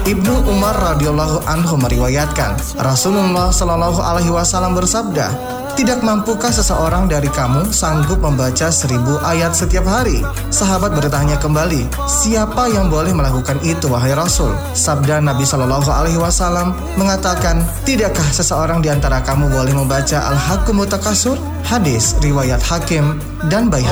Ibnu Umar radhiyallahu anhu meriwayatkan, Rasulullah shallallahu alaihi wasallam bersabda, "Tidak mampukah seseorang dari kamu sanggup membaca 1000 ayat setiap hari?" Sahabat bertanya kembali, "Siapa yang boleh melakukan itu, wahai Rasul?" Sabda Nabi Shallallahu Alaihi Wasallam mengatakan, "Tidakkah seseorang di antara kamu boleh membaca Al-Hakumut Takasur?" Hadis riwayat Hakim dan Baihaqi.